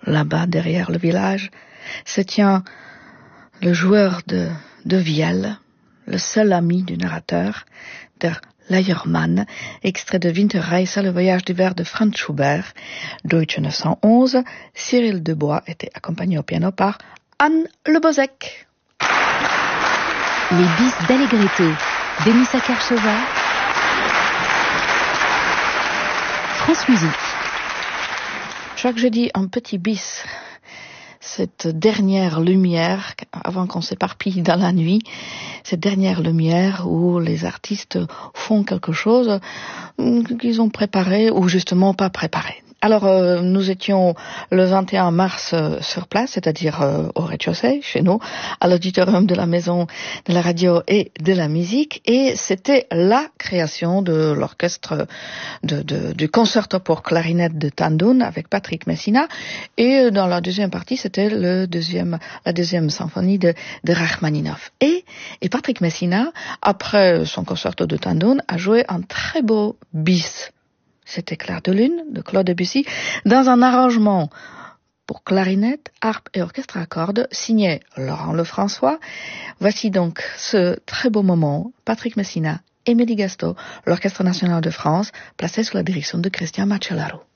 là-bas, derrière le village, se tient le joueur de vielle, le seul ami du narrateur, der Leiermann, extrait de Winterreise, le voyage d'hiver de Franz Schubert. Deutsche 911, Cyril Debois était accompagné au piano par Anne Le Bozek. Les bis d'Allegretto, Denis Akarchova, France Musique. Chaque jeudi, un petit bis. Cette dernière lumière, avant qu'on s'éparpille dans la nuit, cette dernière lumière où les artistes font quelque chose qu'ils ont préparé ou justement pas préparé. Alors, nous étions le 21 mars sur place, c'est-à-dire au rez-de-chaussée, chez nous, à l'auditorium de la Maison de la Radio et de la Musique, et c'était la création de l'orchestre du concerto pour clarinette de Tandun avec Patrick Messina, et dans la deuxième partie, c'était la deuxième symphonie de Rachmaninov. Et Patrick Messina, après son concerto de Tandun, a joué un très beau bis. C'était Clair de Lune de Claude Debussy dans un arrangement pour clarinette, harpe et orchestre à cordes signé Laurent Lefrançois. Voici donc ce très beau moment, Patrick Messina, Émilie Gasteau, l'Orchestre national de France, placé sous la direction de Christian Macellaro.